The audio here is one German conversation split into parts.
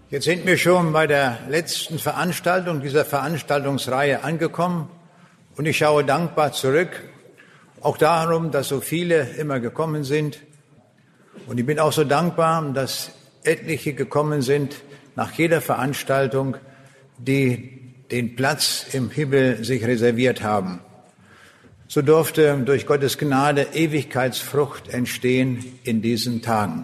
Jetzt sind wir schon bei der letzten Veranstaltung dieser Veranstaltungsreihe angekommen und ich schaue dankbar zurück, auch darum, dass so viele immer gekommen sind. Und ich bin auch so dankbar, dass etliche gekommen sind nach jeder Veranstaltung, die den Platz im Himmel sich reserviert haben. So durfte durch Gottes Gnade Ewigkeitsfrucht entstehen in diesen Tagen.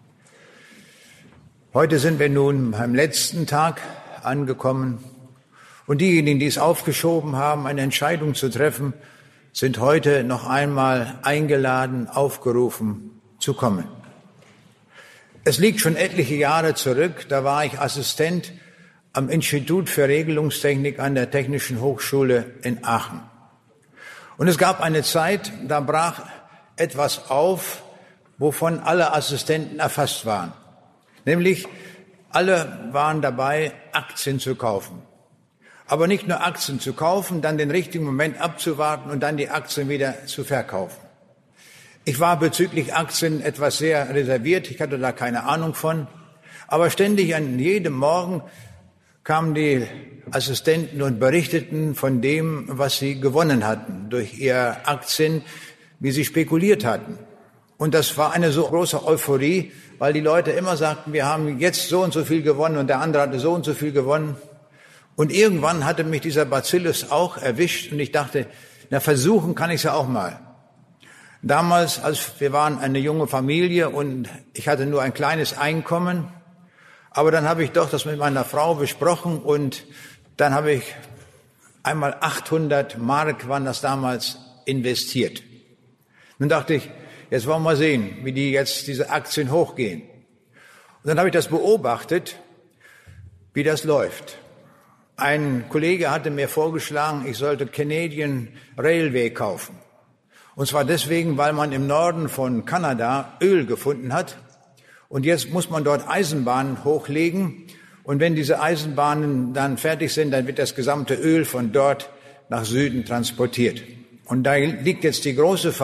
Heute sind wir nun beim letzten Tag angekommen und diejenigen, die es aufgeschoben haben, eine Entscheidung zu treffen, sind heute noch einmal eingeladen, aufgerufen zu kommen. Es liegt schon etliche Jahre zurück, da war ich Assistent am Institut für Regelungstechnik an der Technischen Hochschule in Aachen. Und es gab eine Zeit, da brach etwas auf, wovon alle Assistenten erfasst waren. Nämlich, alle waren dabei, Aktien zu kaufen. Aber nicht nur Aktien zu kaufen, dann den richtigen Moment abzuwarten und dann die Aktien wieder zu verkaufen. Ich war bezüglich Aktien etwas sehr reserviert, ich hatte da keine Ahnung von. Aber ständig an jedem Morgen kamen die Assistenten und berichteten von dem, was sie gewonnen hatten durch ihre Aktien, wie sie spekuliert hatten. Und das war eine so große Euphorie, weil die Leute immer sagten, wir haben jetzt so und so viel gewonnen und der andere hatte so und so viel gewonnen. Und irgendwann hatte mich dieser Bacillus auch erwischt und ich dachte, na versuchen kann ich es ja auch mal. Damals, wir waren eine junge Familie und ich hatte nur ein kleines Einkommen, aber dann habe ich doch das mit meiner Frau besprochen und dann habe ich einmal 800 Mark, waren das damals, investiert. Nun dachte ich, jetzt wollen wir mal sehen, wie diese Aktien hochgehen. Und dann habe ich das beobachtet, wie das läuft. Ein Kollege hatte mir vorgeschlagen, ich sollte Canadian Railway kaufen. Und zwar deswegen, weil man im Norden von Kanada Öl gefunden hat. Und jetzt muss man dort Eisenbahnen hochlegen. Und wenn diese Eisenbahnen dann fertig sind, dann wird das gesamte Öl von dort nach Süden transportiert. Und da liegt jetzt die große